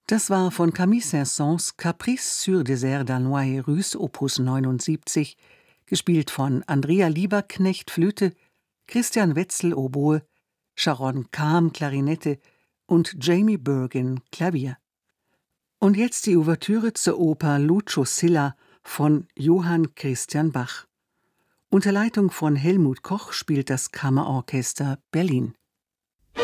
Das war von Camille Saint-Saëns Caprice sur dessert danois et russe Opus 79, gespielt von Andrea Lieberknecht Flöte, Christian Wetzel Oboe, Sharon Kahn Klarinette und Jamie Bergin Klavier. Und jetzt die Ouvertüre zur Oper Lucio Silla von Johann Christian Bach. Unter Leitung von Helmut Koch spielt das Kammerorchester Berlin.